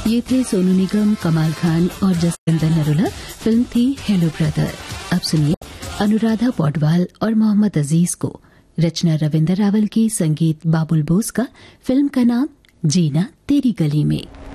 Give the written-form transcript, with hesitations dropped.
ये थे सोनू निगम, कमाल खान और जसवंत नरूला। फिल्म थी हेलो ब्रदर। अब सुनिए अनुराधा पौडवाल और मोहम्मद अजीज को। रचना रविंदर रावल की, संगीत बाबुल बोस का। फिल्म का नाम जीना तेरी गली में।